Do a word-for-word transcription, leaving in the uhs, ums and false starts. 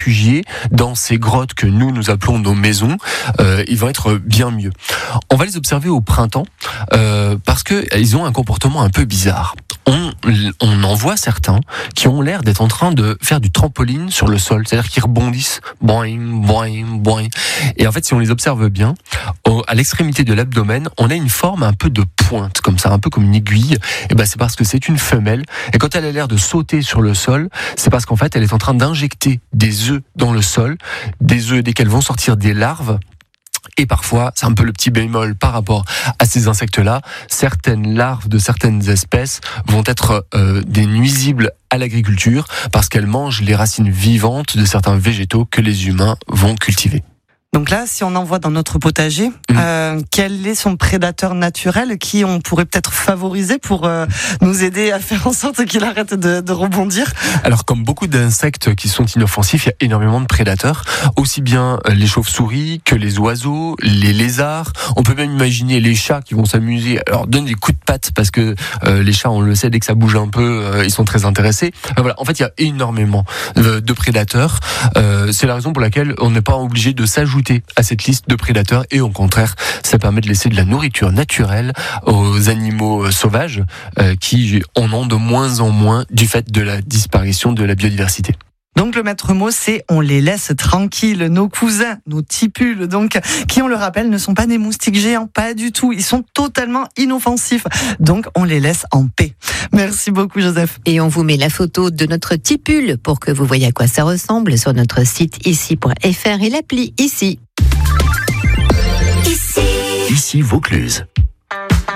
réfugier dans ces grottes que nous, nous appelons nos maisons, euh, ils vont être bien mieux. On va les observer au printemps euh, parce qu'ils ont un comportement un peu bizarre. On, on en voit certains qui ont l'air d'être en train de faire du trampoline sur le sol, c'est-à-dire qu'ils rebondissent, boing, boing, boing. Et en fait, si on les observe bien, au, à l'extrémité de l'abdomen, on a une forme un peu de pointe, comme ça, un peu comme une aiguille. Et ben, c'est parce que c'est une femelle. Et quand elle a l'air de sauter sur le sol, c'est parce qu'en fait, elle est en train d'injecter des œufs dans le sol, des œufs desquels vont sortir des larves. Et parfois, c'est un peu le petit bémol par rapport à ces insectes-là, certaines larves de certaines espèces vont être euh, des nuisibles à l'agriculture parce qu'elles mangent les racines vivantes de certains végétaux que les humains vont cultiver. Donc là, si on en voit dans notre potager, mmh. euh, quel est son prédateur naturel qui on pourrait peut-être favoriser pour euh, nous aider à faire en sorte qu'il arrête de, de rebondir ? Alors, comme beaucoup d'insectes qui sont inoffensifs, il y a énormément de prédateurs, aussi bien les chauves-souris que les oiseaux, les lézards. On peut même imaginer les chats qui vont s'amuser, alors donner des coups de patte parce que euh, les chats, on le sait, dès que ça bouge un peu, euh, ils sont très intéressés. Euh, voilà, en fait, il y a énormément de, de prédateurs. Euh, c'est la raison pour laquelle on n'est pas obligé de s'ajouter à cette liste de prédateurs et au contraire, ça permet de laisser de la nourriture naturelle aux animaux sauvages euh, qui en ont de moins en moins du fait de la disparition de la biodiversité. Donc le maître mot, c'est on les laisse tranquilles, nos cousins, nos tipules, donc qui, on le rappelle, ne sont pas des moustiques géants, pas du tout. Ils sont totalement inoffensifs, donc on les laisse en paix. Merci beaucoup, Joseph. Et on vous met la photo de notre tipule pour que vous voyez à quoi ça ressemble sur notre site ici point f r et l'appli Ici. Ici. Ici Vaucluse.